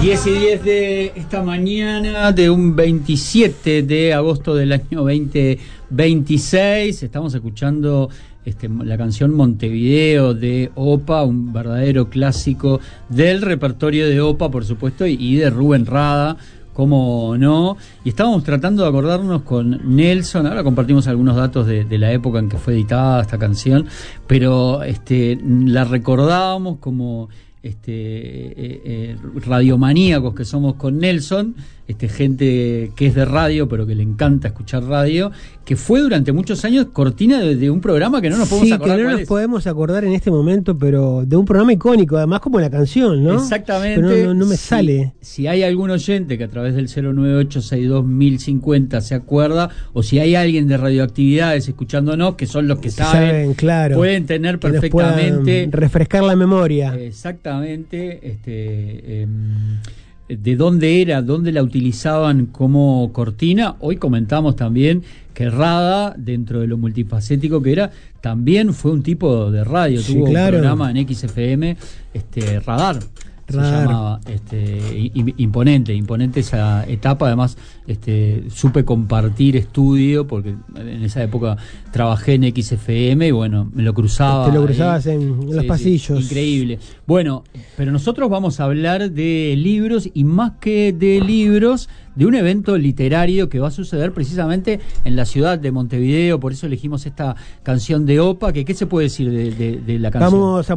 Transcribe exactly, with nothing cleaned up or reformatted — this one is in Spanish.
diez y diez de esta mañana de un veintisiete de agosto del año veinte veintiséis. Estamos escuchando este, la canción Montevideo de Opa, un verdadero clásico del repertorio de Opa, por supuesto, y, y de Rubén Rada, cómo no. Y estábamos tratando de acordarnos con Nelson. Ahora compartimos algunos datos de, de la época en que fue editada esta canción, pero este, la recordábamos como este eh, eh, radiomaníacos que somos con Nelson, este, gente que es de radio pero que le encanta escuchar radio, que fue durante muchos años cortina de, de un programa que no nos podemos sí, acordar que no cuál nos es. podemos acordar en este momento, pero de un programa icónico, además como la canción, ¿no? Exactamente. Pero no, no, no me si, sale. Si hay algún oyente que a través del cero nueve ocho seis dos mil cincuenta se acuerda, o si hay alguien de Radioactividades escuchándonos, que son los que saben, saben, claro, pueden tener que perfectamente refrescar la memoria. Exactamente, este, eh, de dónde era, dónde la utilizaban como cortina. Hoy comentamos también que Rada, dentro de lo multifacético que era, también fue un tipo de radio. Sí, tuvo claro. un programa en X F M, este, Radar. Radar. Se llamaba, este, imponente, imponente esa etapa. Además, este, supe compartir estudio, porque en esa época trabajé en X F M y bueno, me lo cruzaba. Te lo cruzabas ahí. en, en Sí, los pasillos. Sí, increíble. Bueno, pero nosotros vamos a hablar de libros, y más que de libros, de un evento literario que va a suceder precisamente en la ciudad de Montevideo. Por eso elegimos esta canción de Opa. Que, ¿qué se puede decir de, de, de la canción? Vamos a